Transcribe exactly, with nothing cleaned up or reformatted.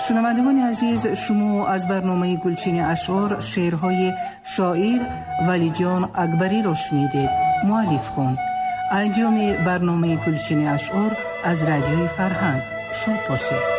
شنوندگان عزیز، شما از برنامه گلچین اشعار شعرهای شاعر ولی جان اکبری را شنیدید. مؤلف خوند. انجام برنامه گلچین اشعار از رادیوی فرهنگ. شاد باشید.